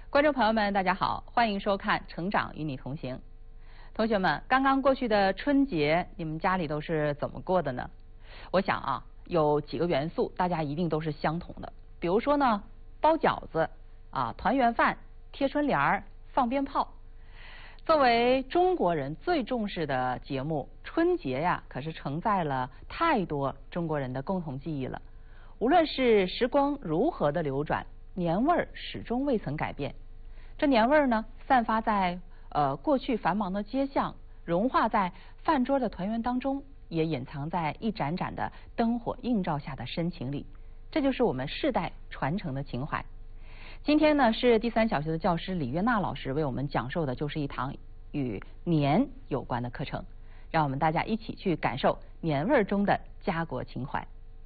观众朋友们，大家好，欢迎收看《成长与你同行》。同学们，刚刚过去的春节，你们家里都是怎么过的呢？我想啊，有几个元素大家一定都是相同的，比如说呢，包饺子啊，团圆饭、贴春联儿、放鞭炮。作为中国人最重视的节目，春节呀，可是承载了太多中国人的共同记忆了。无论是时光如何的流转，年味儿始终未曾改变。这年味儿呢，散发在过去繁忙的街巷，融化在饭桌的团圆当中，也隐藏在一盏盏的灯火映照下的深情里。这就是我们世代传承的情怀。今天呢，是第3小学的教师李月娜老师为我们讲授的，就是一堂与年有关的课程。让我们大家一起去感受年味儿中的家国情怀。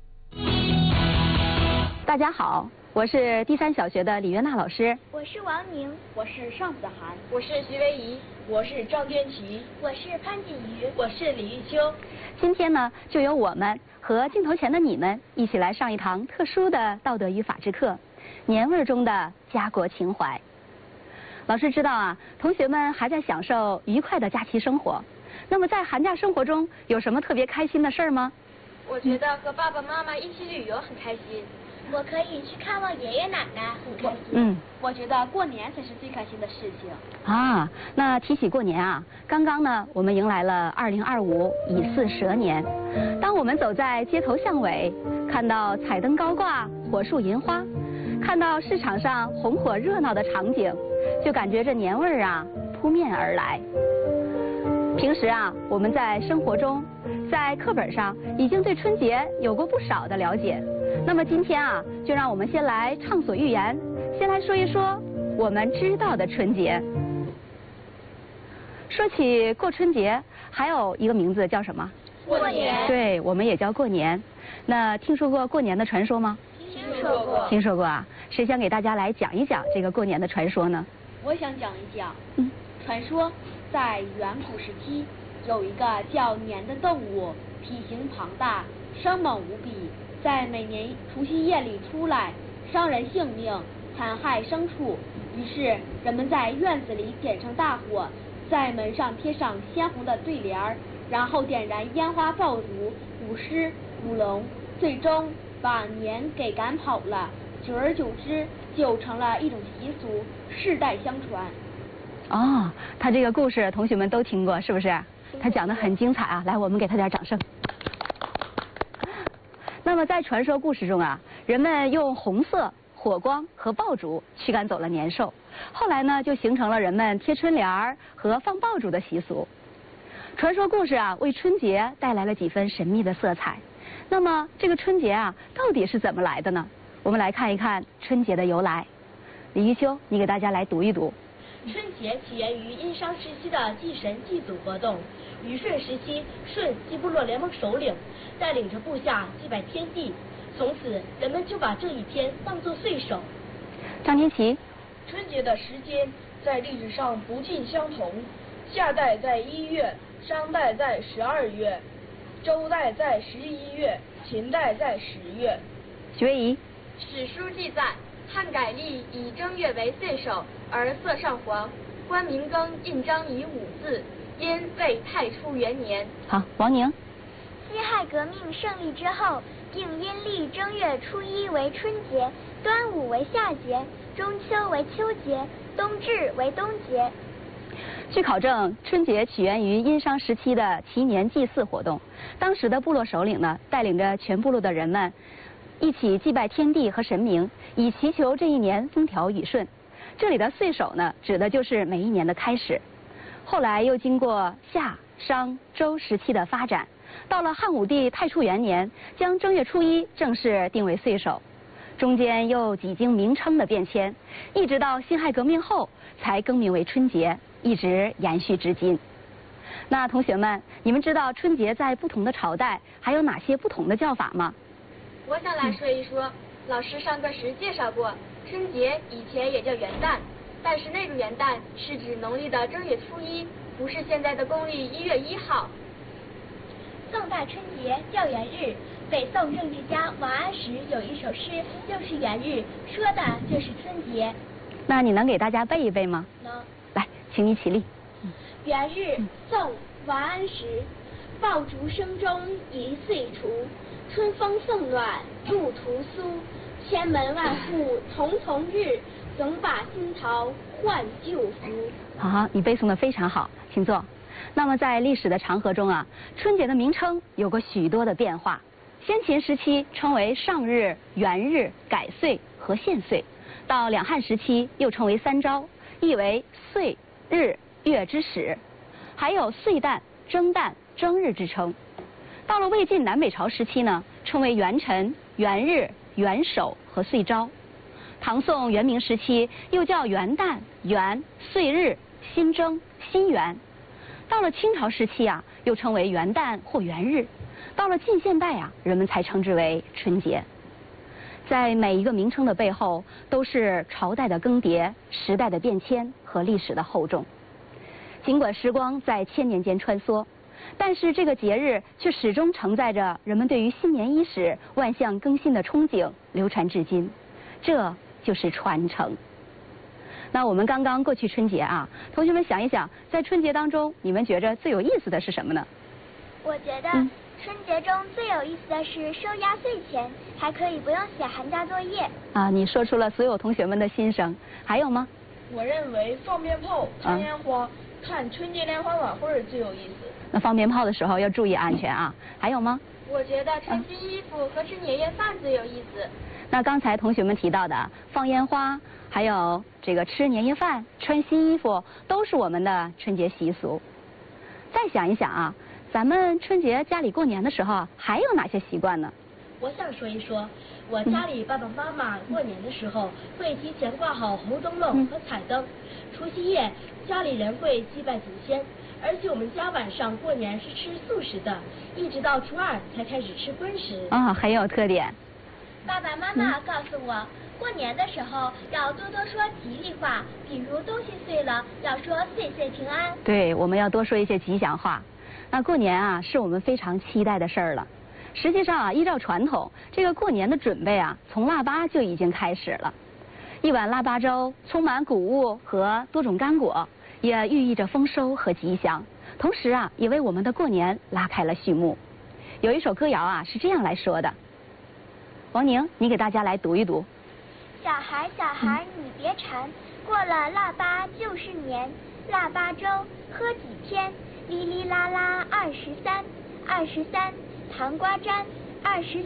大家好，我是第3小学的李月娜老师。 我是王宁， 我是尚子涵， 我是徐维怡， 我是赵天琪， 我是潘锦瑜， 我是李玉秋。 今天呢，就由我们和镜头前的你们一起来上一堂特殊的道德与法治课，年味中的家国情怀。老师知道啊，同学们还在享受愉快的假期生活。那么在寒假生活中有什么特别开心的事儿吗？ 我觉得和爸爸妈妈一起旅游很开心。 我可以去看望爷爷奶奶，很开心。 我觉得过年才是最开心的事情。 啊，那提起过年啊，刚刚呢，我们迎来了2025乙巳蛇年。当我们走在街头巷尾，看到彩灯高挂、火树银花，看到市场上红火热闹的场景，就感觉这年味儿啊扑面而来。平时啊，我们在生活中，在课本上已经对春节有过不少的了解。那么今天啊，就让我们先来畅所欲言，先来说一说我们知道的春节。说起过春节，还有一个名字叫什么？ 过年。 对，我们也叫过年。那听说过过年的传说吗？ 听说过。 听说过啊？谁想给大家来讲一讲这个过年的传说呢？ 我想讲一讲。传说在远古时期，有一个叫年的动物，体型庞大，生猛无比。在每年除夕夜里出来，伤人性命，残害牲畜。于是人们在院子里点上大火，在门上贴上鲜红的对联儿，然后点燃烟花爆竹、舞狮、舞龙，最终把年给赶跑了。久而久之，就成了一种习俗，世代相传。 哦，他这个故事同学们都听过，是不是？他讲得很精彩啊！来，我们给他点掌声。那么在传说故事中啊，人们用红色、火光和爆竹驱赶走了年兽，后来呢就形成了人们贴春联儿和放爆竹的习俗。传说故事啊，为春节带来了几分神秘的色彩。那么这个春节啊，到底是怎么来的呢？我们来看一看春节的由来。李玉秋，你给大家来读一读。 春节起源于殷商时期的祭神祭祖活动。虞舜时期，舜系部落联盟首领，带领着部下祭拜天地，从此人们就把这一天当作岁首。 张天琪， 春节的时间在历史上不尽相同，夏代在1月，商代在12月，周代在11月，秦代在10月。 徐维怡， 史书记载，汉改历以正月为岁首，而色上黄。官民更印章以5字，因为太初元年。 好，王宁。 辛亥革命胜利之后，并阴历正月初1为春节，端午为夏节，中秋为秋节，冬至为冬节。 据考证，春节起源于殷商时期的祈年祭祀活动。当时的部落首领呢，带领着全部落的人们一起祭拜天地和神明，以祈求这一年风调雨顺。这里的岁首呢，指的就是每一年的开始。后来又经过夏、商、周时期的发展，到了汉武帝太初元年，将正月初1正式定为岁首。中间又几经名称的变迁，一直到辛亥革命后才更名为春节，一直延续至今。那同学们，你们知道春节在不同的朝代还有哪些不同的叫法吗？ 我想来说一说，老师上课时介绍过，春节以前也叫元旦，但是那个元旦是指农历的正月初1，不是现在的公历1月1号。 宋代春节叫元日，北宋政治家王安石有一首诗就是元日，说的就是春节。 那你能给大家背一背吗？ 能。 来，请你起立。 元日，宋·王安石。爆竹声中一岁除，春风送暖入屠苏。千门万户曈曈日，总把新桃换旧符。 好，你背诵的非常好，请坐。那么在历史的长河中啊，春节的名称有过许多的变化。先秦时期称为上日、元日、改岁和献岁，到两汉时期又称为三朝，意为岁、日、月之始，还有岁旦、正旦、正日之称。到了魏晋南北朝时期呢，称为元辰、元日、元首和岁朝。唐宋元明时期又叫元旦、元、岁日、新正、新元。到了清朝时期啊，又称为元旦或元日。到了近现代啊，人们才称之为春节。在每一个名称的背后，都是朝代的更迭、时代的变迁和历史的厚重。尽管时光在千年间穿梭，但是这个节日却始终承载着人们对于新年伊始、万象更新的憧憬，流传至今。这就是传承。那我们刚刚过去春节啊，同学们想一想，在春节当中，你们觉着最有意思的是什么呢？ 我觉得春节中最有意思的是收压岁钱，还可以不用写寒假作业。 啊，你说出了所有同学们的心声。还有吗？ 我认为放鞭炮、放烟花、看春节联欢晚会最有意思。 那放鞭炮的时候要注意安全啊。还有吗？ 我觉得穿新衣服和吃年夜饭最有意思。 那刚才同学们提到的放烟花，还有这个吃年夜饭、穿新衣服，都是我们的春节习俗。再想一想啊，咱们春节家里过年的时候还有哪些习惯呢？ 我想说一说，我家里爸爸妈妈过年的时候会提前挂好红灯笼和彩灯。除夕夜，家里人会祭拜祖先，而且我们家晚上过年是吃素食的，一直到初二才开始吃荤食。 啊，很有特点。 爸爸妈妈告诉我，过年的时候要多多说吉利话，比如东西碎了要说岁岁平安。 对，我们要多说一些吉祥话。那过年啊，是我们非常期待的事儿了。实际上啊，依照传统，这个过年的准备啊，从腊八就已经开始了。一碗腊八粥，充满谷物和多种干果，也寓意着丰收和吉祥。同时啊，也为我们的过年拉开了序幕。有一首歌谣啊，是这样来说的。王宁，你给大家来读一读。 小孩小孩你别馋，过了腊八就是年，腊八粥喝几天，哩哩啦啦23，23糖瓜粘，24